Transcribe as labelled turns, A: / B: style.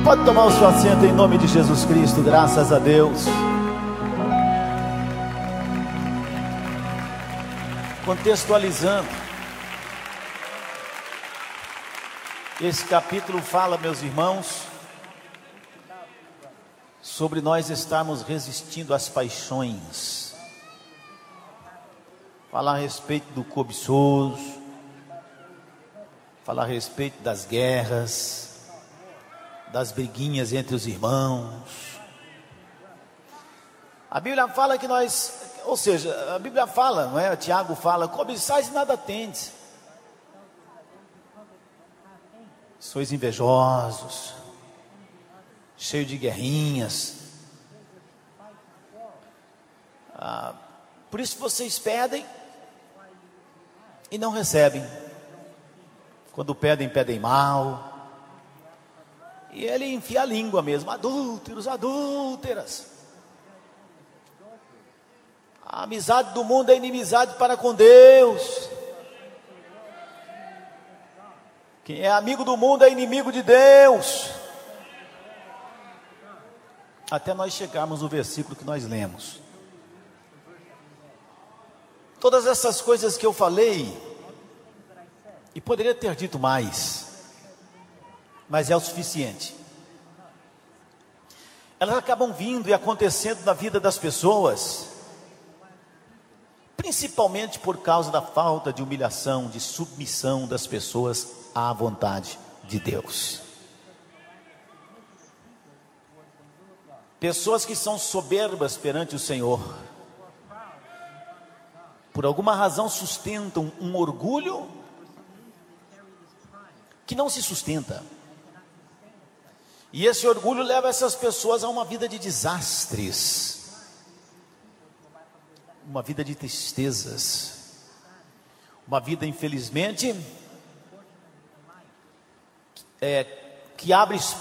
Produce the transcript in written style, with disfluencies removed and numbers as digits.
A: Pode tomar o seu assento em nome de Jesus Cristo, graças a Deus. Contextualizando, esse capítulo fala, meus irmãos, sobre nós estarmos resistindo às paixões. Fala a respeito do cobiçoso, fala a respeito das guerras, das briguinhas entre os irmãos. A Bíblia fala que nós, ou seja, a Bíblia fala, não é? Tiago fala: cobiçais e nada tendes. Sois invejosos, cheio de guerrinhas. Por isso vocês pedem e não recebem. Quando pedem, pedem mal. E ele enfia a língua mesmo: adúlteros, adúlteras. A amizade do mundo é inimizade para com Deus. Quem é amigo do mundo é inimigo de Deus. Até nós chegarmos no versículo que nós lemos. Todas essas coisas que eu falei, e poderia ter dito mais, mas é o suficiente. Elas acabam vindo e acontecendo na vida das pessoas, principalmente por causa da falta de humilhação, de submissão das pessoas à vontade de Deus. Pessoas que são soberbas perante o Senhor, por alguma razão sustentam um orgulho que não se sustenta. E esse orgulho leva essas pessoas a uma vida de desastres, uma vida de tristezas, uma vida, infelizmente, que abre